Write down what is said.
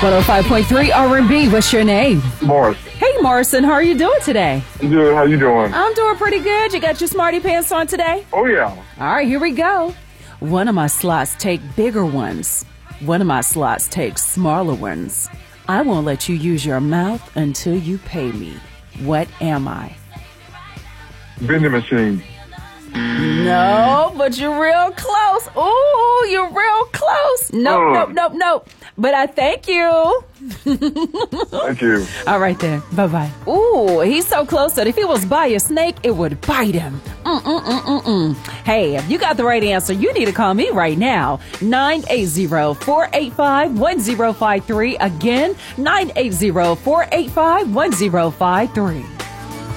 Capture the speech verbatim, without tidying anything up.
one oh five point three R and B. What's your name? Morris. Hey, Morrison. How are you doing today? Good. How you doing? I'm doing pretty good. You got your smarty pants on today? Oh, yeah. All right, here we go. One of my slots take bigger ones. One of my slots takes smaller ones. I won't let you use your mouth until you pay me. What am I? Vending machine. No, but you're real close. Ooh, you're real close. Nope, Oh. nope, nope, nope. But I thank you. Thank you. All right then. Bye-bye. Ooh, he's so close that if he was by a snake, it would bite him. Mm-mm-mm-mm-mm. Hey, if you got the right answer, you need to call me right now. nine eight zero, four eight five, one zero five three. Again, nine eight zero, four eight five, one zero five three.